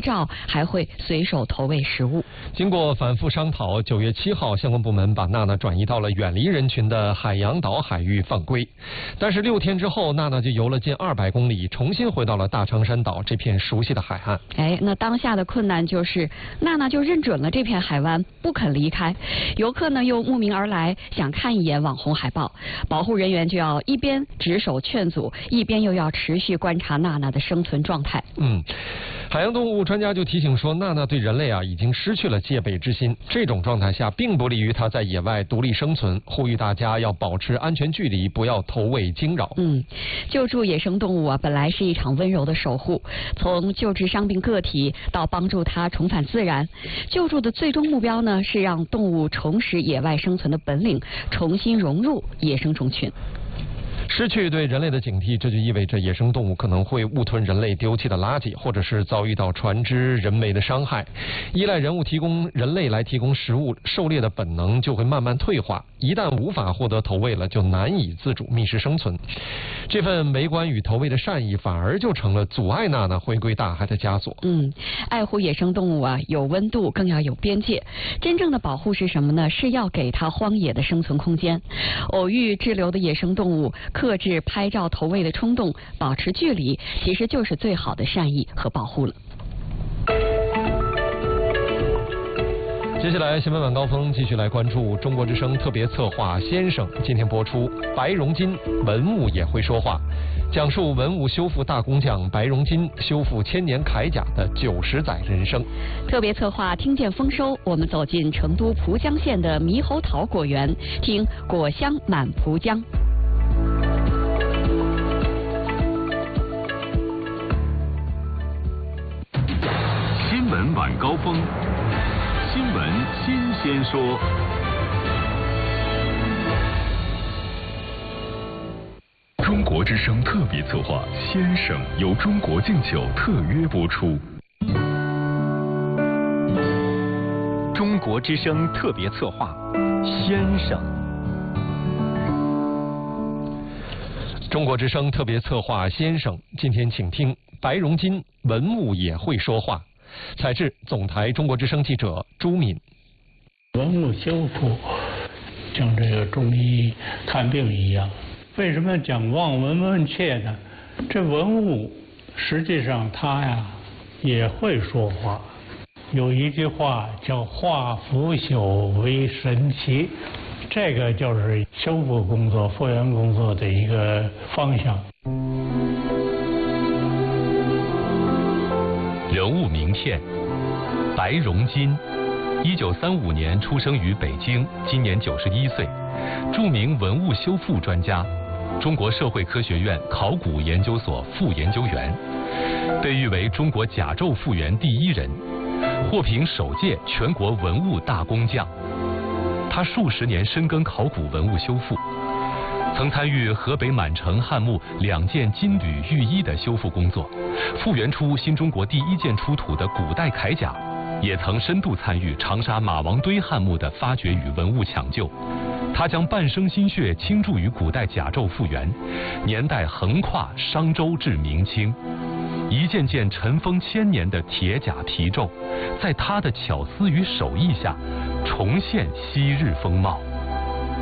照，还会随手投喂食物。 经过反复商讨，9月7号，相关部门把娜娜转移到了远离人群的海洋岛海域放归。但是6天之后，娜娜就游了近200公里，重新回到了大长山岛这片熟悉的海岸。 那当下的困难就是娜娜就认准了这片海湾，不肯离开。游客呢又慕名而来，想看一眼网红海豹，保护人员就要一边值守劝阻，一边又要持续观察娜娜的生存状态。 海洋动物专家就提醒说，娜娜对人类已经失去了戒备之心，这种状态下并不利于她在野外独立生存，呼吁大家要保持安全距离，不要投喂惊扰。 救助野生动物本来是一场温柔的守护，从救治伤病个体到帮助它重返自然，救助的最终目标呢是让动物重拾野外生存的本领，重新融入野生种群。 失去对人类的警惕，这就意味着野生动物可能会误吞人类丢弃的垃圾，或者是遭遇到船只人为的伤害。依赖人类来提供食物，狩猎的本能就会慢慢退化。一旦无法获得投喂了，就难以自主觅食生存。这份围观与投喂的善意，反而就成了阻碍娜娜回归大海的枷锁。 爱护野生动物有温度，更要有边界。真正的保护是什么呢？是要给它荒野的生存空间。偶遇滞留的野生动物，克制拍照投喂的冲动，保持距离，其实就是最好的善意和保护了。 接下来新闻晚高峰继续来关注中国之声特别策划先生，今天播出白荣金文物也会说话，讲述文物修复大工匠白荣金修复1000年铠甲的90载人生。 特别策划听见丰收，我们走进成都蒲江县的猕猴桃果园，听果香满蒲江。 新闻晚高峰，新闻新鲜说。中国之声特别策划先生由中国敬酒特约播出。 中国之声特别策划先生。 中国之声特别策划先生，今天请听白荣金文物也会说话。采制总台中国之声记者朱敏。 文物修复像这个中医看病一样，为什么讲望闻问切呢？这文物实际上它也会说话。有一句话叫化腐朽为神奇，这个就是修复工作、复原工作的一个方向。 人物名片：白荣金，1935年出生于北京，今年91岁，著名文物修复专家，中国社会科学院考古研究所副研究员，被誉为中国甲胄复原第1人，获评首届全国文物大工匠。他数十年深耕考古文物修复，曾参与河北满城汉墓2件金缕玉衣的修复工作，复原出新中国第1件出土的古代铠甲，也曾深度参与长沙马王堆汉墓的发掘与文物抢救。他将半生心血倾注于古代甲胄复原，年代横跨商周至明清，一件件尘封1000年的铁甲皮胄，在他的巧思与手艺下重现昔日风貌。